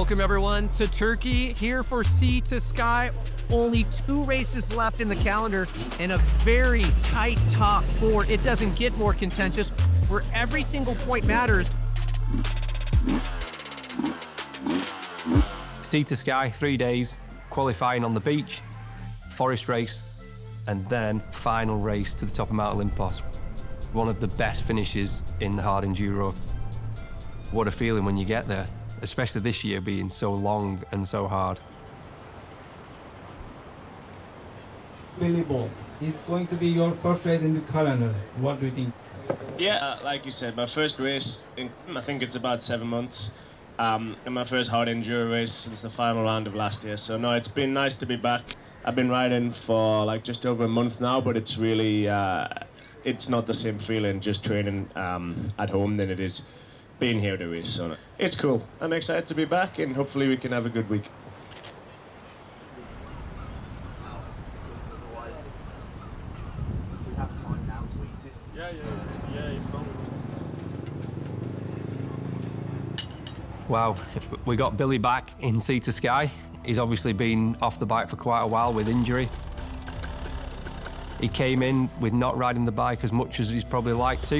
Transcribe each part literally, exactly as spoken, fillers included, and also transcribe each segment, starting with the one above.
Welcome everyone to Turkey, here for Sea to Sky. Only two races left in the calendar and a very tight top four. It doesn't get more contentious, where every single point matters. Sea to Sky, three days, qualifying on the beach, forest race, and then final race to the top of Mount Olympos. One of the best finishes in the hard enduro. What a feeling when you get there, especially this year being so long and so hard. Billy Bolt, it's going to be your first race in the calendar. What do you think? Yeah, uh, like you said, my first race in, I think it's about seven months. Um, and my first hard enduro race since the final round of last year. So no, it's been nice to be back. I've been riding for like just over a month now, but it's really, uh, it's not the same feeling just training um, at home than it is being here to race. So it's cool. I'm excited to be back, and hopefully we can have a good week. Wow, we got Billy back in Sea to Sky. He's obviously been off the bike for quite a while with injury. He came in with not riding the bike as much as he's probably liked to.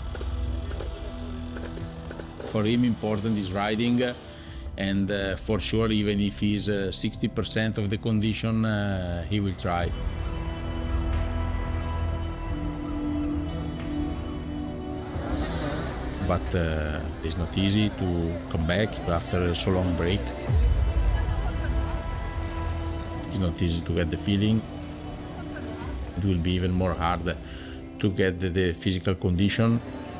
For him, important is riding, and uh, for sure, even if he's uh, sixty percent of the condition, uh, he will try. But uh, it's not easy to come back after a so long break. It's not easy to get the feeling. It will be even more hard to get the, the physical condition.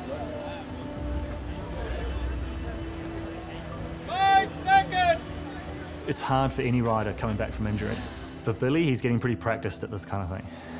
Five seconds! It's hard for any rider coming back from injury. But Billy, he's getting pretty practiced at this kind of thing.